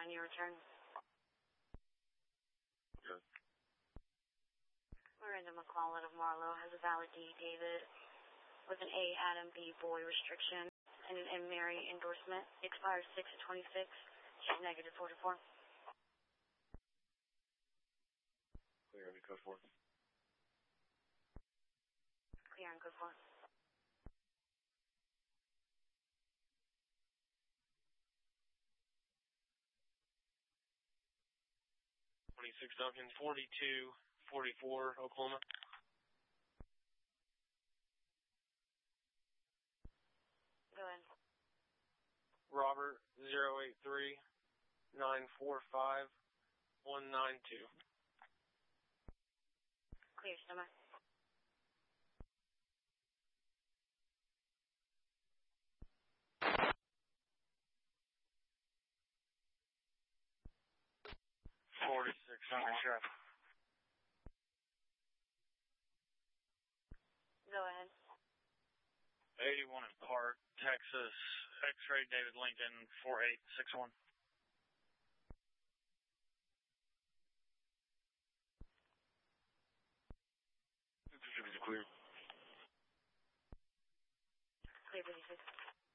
on your return. Good. Miranda McClellan of Marlowe has a valid D. David with an A. Adam B. Boy restriction and an M. Mary endorsement. Expires 6/26. She's negative 4-4. Clear on code 4. Clear on code 4. Duncan, 4244, Oklahoma. Go ahead. Robert, 083-945-192. Clear, stomach. Sheriff. Go ahead. 81 in Park, Texas, X-ray David Lincoln, 4861.